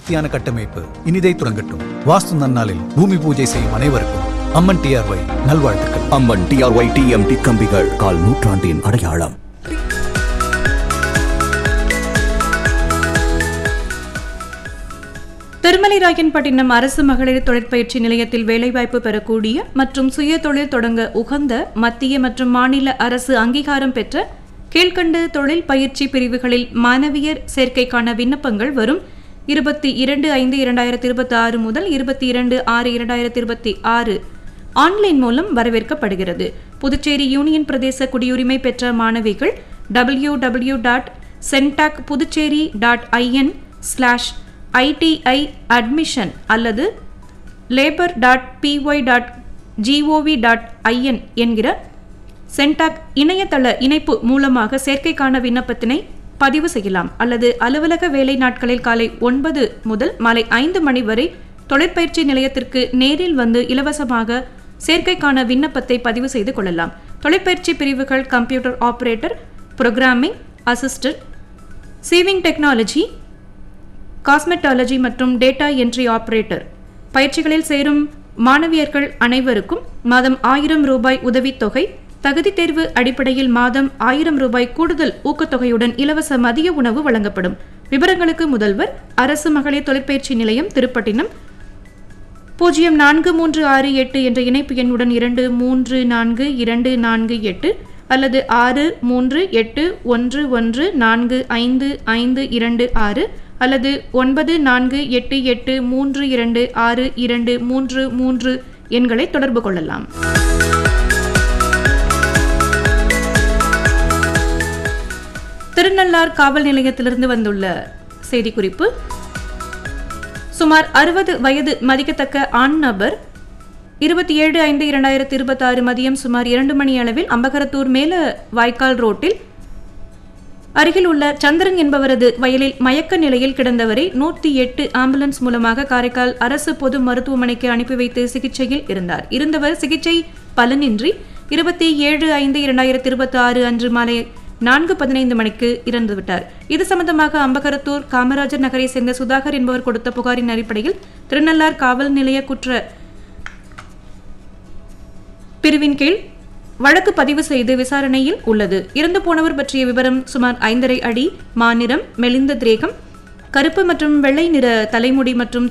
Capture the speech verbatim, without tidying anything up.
வசதியான கட்டமைப்பு இனிதை துறங்கட்டும். வாஸ்து நன்னாளில் பூமி பூஜை செய்யும் அனைவருக்கும் அம்மன் டிஆர்ஒய் நல்வாழ்த்துக்கள். அம்மன் டிஆர்ஒய் டிஎம்டி கம்பிகள் கால் நூற்றாண்டின் அடையாளம். திருமலைராயன்பட்டினம் அரசு மகளிர் தொழிற்பயிற்சி நிலையத்தில் வேலைவாய்ப்பு பெறக்கூடிய மற்றும் சுய தொழில் தொடங்க உகந்த மத்திய மற்றும் மாநில அரசு அங்கீகாரம் பெற்ற கீழ்கண்ட தொழில் பயிற்சி பிரிவுகளில் மாணவியர் சேர்க்கைக்கான விண்ணப்பங்கள் வரும் இருபத்தி இரண்டு ஐந்து இரண்டாயிரத்தி இருபத்தி ஆறு முதல் இருபத்தி இரண்டு ஆறு இரண்டாயிரத்தி இருபத்தி ஆறு ஆன்லைன் மூலம் வரவேற்கப்படுகிறது. புதுச்சேரி யூனியன் பிரதேச குடியுரிமை பெற்ற மாணவிகள் W W dot CENTAC Puducherry dot IN slash ITI admission அல்லது labour dot BY dot gov dot IN என்கிற சென்டாக் இணையதள இணைப்பு மூலமாக சேர்க்கைக்கான விண்ணப்பத்தினை பதிவு செய்யலாம். அல்லது அலுவலக வேலை நாட்களில் காலை ஒன்பது முதல் மாலை ஐந்து மணி வரை தொழிற்பயிற்சி நிலையத்திற்கு நேரில் வந்து இலவசமாக சேர்க்கைக்கான விண்ணப்பத்தை பதிவு செய்து கொள்ளலாம். தொழிற்பயிற்சி பிரிவுகள் computer operator, programming assistant, சீவிங் technology, cosmetology மற்றும் டேட்டா என்ட்ரி ஆபரேட்டர். பயிற்சிகளில் சேரும் மாணவியர்கள் அனைவருக்கும் மாதம் ஆயிரம் ரூபாய் உதவித்தொகை, தகுதி தேர்வு அடிப்படையில் மாதம் ஆயிரம் ரூபாய் கூடுதல் ஊக்கத்தொகையுடன் இலவச மதிய உணவு வழங்கப்படும். விவரங்களுக்கு முதல்வர் அரசு மகளிர் தொழிற்பயிற்சி நிலையம், திருப்பட்டினம், பூஜ்ஜியம் நான்கு மூன்று ஆறு எட்டு என்ற இணைப்பு எண்ணுடன் இரண்டு மூன்று நான்கு இரண்டு நான்கு எட்டு அல்லது ஆறு மூன்று எட்டு ஒன்று ஒன்று நான்கு ஐந்து ஐந்து இரண்டு ஆறு அல்லது ஒன்பது நான்கு எட்டு எட்டு மூன்று இரண்டு ஆறு இரண்டு மூன்று மூன்று எண்களை தொடர்பு கொள்ளலாம். திருநள்ளார் காவல் நிலையத்திலிருந்து வந்துள்ள செய்திக்குறிப்பு. சுமார் அறுபது வயது மதிக்கத்தக்க ஆண் நபர் இருபத்தி ஏழு ஐந்து இரண்டாயிரத்தி இருபத்தி ஆறு மதியம் சுமார் இரண்டு மணி அளவில் அம்பகரத்தூர் மேல வாய்க்கால் ரோட்டில் அருகில் உள்ள சந்திரன் என்பவரது வயலில் மயக்க நிலையில் கிடந்தவரை நூற்றி எட்டு ஆம்புலன்ஸ் மூலமாக காரைக்கால் அரசு பொது மருத்துவமனைக்கு அனுப்பி வைத்து சிகிச்சையில் இருந்தார். இருந்தவர் சிகிச்சை பலனின்றி இருபத்தி ஏழு ஐந்து இரண்டாயிரத்தி இருபத்தி ஆறு அன்று மாலை நான்கு பதினைந்து மணிக்கு இறந்துவிட்டார். இது சம்பந்தமாக அம்பகரத்தூர் காமராஜர் நகரை சேர்ந்த சுதாகர் என்பவர் கொடுத்த புகாரின் அடிப்படையில் திருநள்ளார் காவல் நிலைய குற்ற பிரிவின் கீழ் வழக்கு பதிவு செய்து விசாரணையில் உள்ளது. இறந்து போனவர் பற்றிய விவரம் சுமார் ஐந்தரை அடி, மாநிறம், மெலிந்த திரேகம், கருப்பு மற்றும் வெள்ளை நிற தலைமுடி மற்றும்